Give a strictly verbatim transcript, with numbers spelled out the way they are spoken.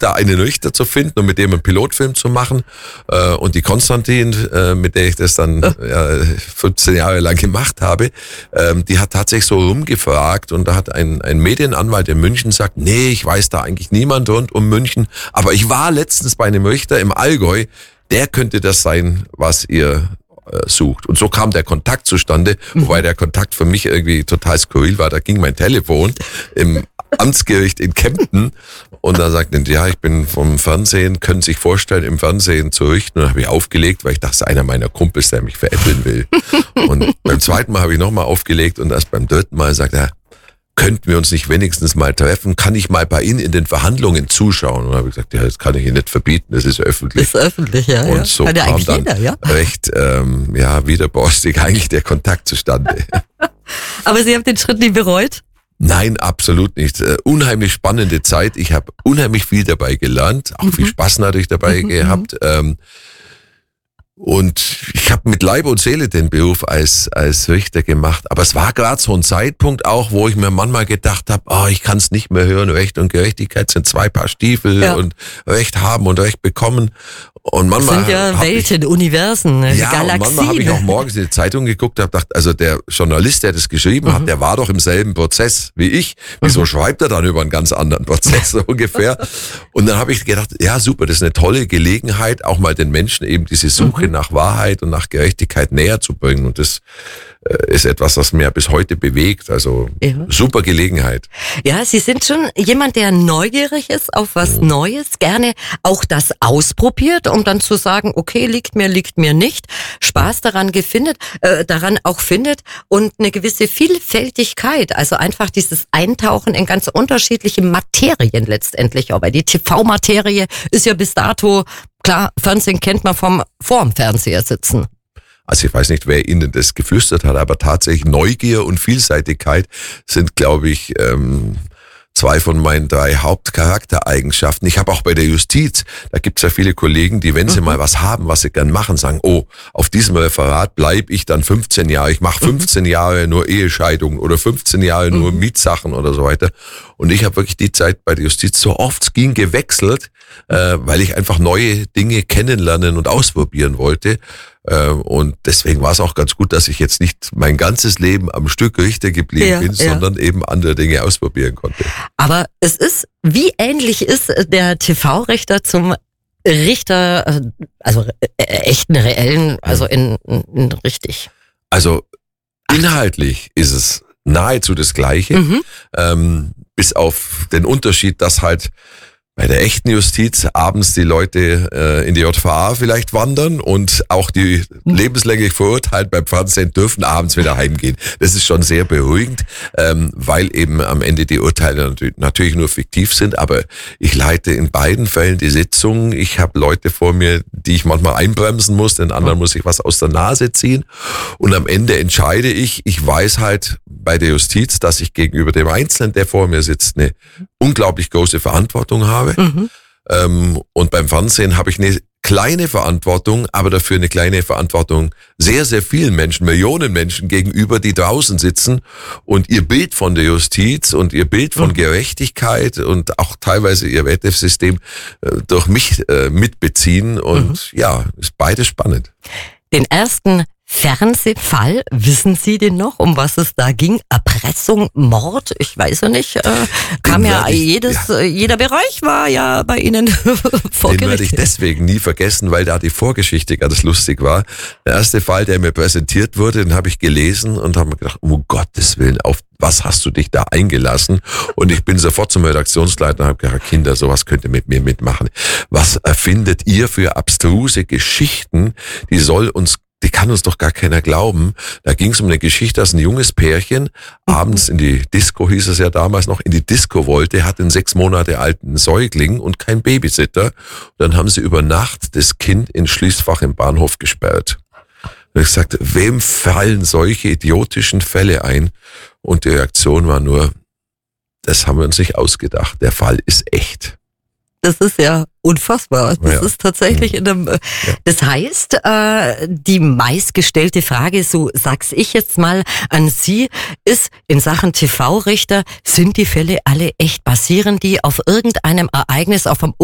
da einen Richter zu finden und mit dem einen Pilotfilm zu machen. Äh, und die Konstantin, äh, mit der ich das dann äh, fünfzehn Jahre lang gemacht habe, ähm, die hat tatsächlich so rumgefragt und da hat ein, ein Medienanwalt in München gesagt, nee, ich weiß da eigentlich niemand rund um München, aber ich war letztens bei einem Richter im Allgäu, der könnte das sein, was ihr äh, sucht. Und so kam der Kontakt zustande, mhm. wobei der Kontakt für mich irgendwie total skurril war. Da ging mein Telefon im Amtsgericht in Kempten und da sagte er, ja, ich bin vom Fernsehen, können Sie sich vorstellen, im Fernsehen zu richten. Und dann habe ich aufgelegt, weil ich dachte, einer meiner Kumpels, der mich veräppeln will. Und beim zweiten Mal habe ich nochmal aufgelegt und erst beim dritten Mal sagt er, könnten wir uns nicht wenigstens mal treffen? Kann ich mal bei Ihnen in den Verhandlungen zuschauen? Und dann habe ich gesagt, ja, das kann ich Ihnen nicht verbieten, das ist öffentlich. Das ist öffentlich, ja. Und ja. so kann ja kam eigentlich dann jeder, ja? recht, ähm, ja, widerborstig eigentlich der Kontakt zustande. Aber Sie haben den Schritt nie bereut? Nein, absolut nicht. Uh, unheimlich spannende Zeit. Ich habe unheimlich viel dabei gelernt, auch mhm. viel Spaß natürlich dabei mhm. gehabt. Ähm, Und ich habe mit Leib und Seele den Beruf als als Richter gemacht. Aber es war gerade so ein Zeitpunkt auch, wo ich mir manchmal gedacht habe, oh, ich kann es nicht mehr hören. Recht und Gerechtigkeit sind zwei Paar Stiefel ja. und Recht haben und Recht bekommen. Und manchmal das sind ja Welten, ich, Universen, ja, Galaxien. Und manchmal habe ich auch morgens in die Zeitung geguckt und habe gedacht, also der Journalist, der das geschrieben mhm. hat, der war doch im selben Prozess wie ich. Wieso mhm. schreibt er dann über einen ganz anderen Prozess so ungefähr? Und dann habe ich gedacht, ja super, das ist eine tolle Gelegenheit, auch mal den Menschen eben diese Suche mhm. nach Wahrheit und nach Gerechtigkeit näher zu bringen. Und das ist etwas, das mir bis heute bewegt. Also ja. super Gelegenheit. Ja, Sie sind schon jemand, der neugierig ist auf was mhm. Neues, gerne auch das ausprobiert, um dann zu sagen, okay, liegt mir, liegt mir nicht. Spaß daran gefindet, äh, daran auch findet und eine gewisse Vielfältigkeit, also einfach dieses Eintauchen in ganz unterschiedliche Materien letztendlich. Aber die T V-Materie ist ja bis dato, klar, Fernsehen kennt man vom vorm Fernseher sitzen. Also ich weiß nicht, wer Ihnen das geflüstert hat, aber tatsächlich Neugier und Vielseitigkeit sind, glaube ich, ähm, zwei von meinen drei Hauptcharaktereigenschaften. Ich habe auch bei der Justiz, da gibt es ja viele Kollegen, die, wenn sie mhm. mal was haben, was sie gern machen, sagen, oh, auf diesem Referat bleibe ich dann fünfzehn Jahre, ich mache fünfzehn mhm. Jahre nur Ehescheidungen oder fünfzehn Jahre nur mhm. Mietsachen oder so weiter. Und ich habe wirklich die Zeit bei der Justiz so oft es ging gewechselt, äh, weil ich einfach neue Dinge kennenlernen und ausprobieren wollte. Und deswegen war es auch ganz gut, dass ich jetzt nicht mein ganzes Leben am Stück Richter geblieben ja, bin, ja. sondern eben andere Dinge ausprobieren konnte. Aber es ist, wie ähnlich ist der T V-Richter zum Richter, also äh, echten, reellen, also in, in richtig? Also inhaltlich ist es nahezu das Gleiche, mhm. ähm, bis auf den Unterschied, dass halt bei der echten Justiz abends die Leute äh, in die J V A vielleicht wandern und auch die lebenslänglich verurteilt beim Fernsehen dürfen abends wieder heimgehen. Das ist schon sehr beruhigend, ähm, weil eben am Ende die Urteile natürlich nur fiktiv sind, aber ich leite in beiden Fällen die Sitzung. Ich habe Leute vor mir, die ich manchmal einbremsen muss, den anderen muss ich was aus der Nase ziehen und am Ende entscheide ich, ich weiß halt bei der Justiz, dass ich gegenüber dem Einzelnen, der vor mir sitzt, eine unglaublich große Verantwortung habe. Mhm. Ähm, und beim Fernsehen habe ich eine kleine Verantwortung, aber dafür eine kleine Verantwortung sehr, sehr vielen Menschen, Millionen Menschen gegenüber, die draußen sitzen und ihr Bild von der Justiz und ihr Bild von mhm. Gerechtigkeit und auch teilweise ihr Wertesystem äh, durch mich äh, mitbeziehen. Und mhm. ja, ist beides spannend. Den ersten Fernsehfall, wissen Sie den noch, um was es da ging? Erpressung, Mord, ich weiß ja nicht, äh, kam ja ich, jedes, ja. jeder Bereich war ja bei Ihnen vor Gericht. Den werde ich deswegen nie vergessen, weil da die Vorgeschichte ganz lustig war. Der erste Fall, der mir präsentiert wurde, den habe ich gelesen und habe mir gedacht, um Gottes Willen, auf was hast du dich da eingelassen? Und ich bin sofort zum Redaktionsleiter und habe gesagt, Kinder, sowas könnt ihr mit mir mitmachen. Was erfindet ihr für abstruse Geschichten? Die soll uns Die kann uns doch gar keiner glauben. Da ging es um eine Geschichte, dass ein junges Pärchen abends in die Disco, hieß es ja damals noch, in die Disco wollte, hat einen sechs Monate alten Säugling und kein Babysitter. Und dann haben sie über Nacht das Kind ins Schließfach im Bahnhof gesperrt. Und ich sagte, wem fallen solche idiotischen Fälle ein? Und die Reaktion war nur, das haben wir uns nicht ausgedacht. Der Fall ist echt. Das ist ja unfassbar. Das ja. ist tatsächlich in einem, ja. das heißt, äh, die meistgestellte Frage, so sag's ich jetzt mal an Sie, ist in Sachen T V-Richter, sind die Fälle alle echt? Basieren die auf irgendeinem Ereignis, auf einem